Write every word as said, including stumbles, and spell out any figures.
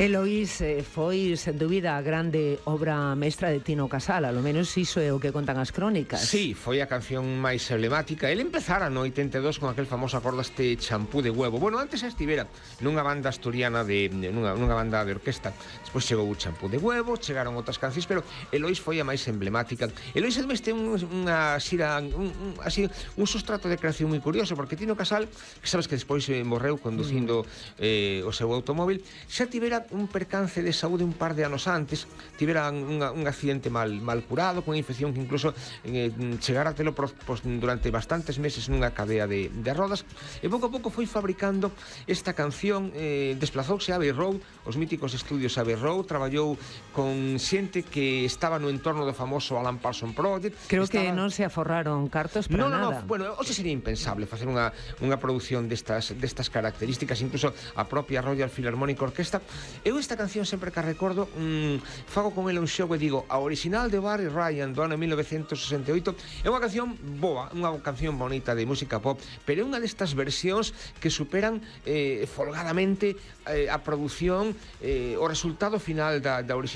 Eloís eh, foi, sen dúbida, a grande obra mestra de Tino Casal, ao menos iso é o que contan as crónicas. Sí, foi a canción máis emblemática. Ele empezara no oitenta e dos con aquel famoso acorde este Champú de Huevo. Bueno, antes estivera nunha banda asturiana de nunha, nunha banda de orquesta. Despois chegou o Champú de Huevo, chegaron outras cancións, pero Eloís foi a máis emblemática. Eloís ademais ten un, unha xira, un, un, así, un sustrato de creación moi curioso, porque Tino Casal, que sabes que despois eh, morreu conducindo eh, o seu automóvil, xa tivera un percance de saúde un par de anos antes, tivera un, un accidente mal, mal curado, con infección que incluso eh, chegara a telo por, por, durante bastantes meses nunha cadea de, de rodas, e pouco a pouco foi fabricando esta canción. eh, desplazouse a Abbey Road, os míticos estudios Abbey Road, traballou con xente que estaba no entorno do famoso Alan Parsons Project. Creo estaba... que non se aforraron cartos para no, no, nada. No, bueno, hoxe sería impensable facer unha, unha produción destas, destas características, incluso a propia Royal Philharmonic Orchestra. Eu esta canción sempre que a recordo mmm, fago con ela un xogo e digo, a original de Barry Ryan do ano mil novecentos sesenta e oito é unha canción boa, unha canción bonita de música pop, pero é unha destas versións que superan eh, folgadamente eh, a produción, eh, o resultado final da, da original.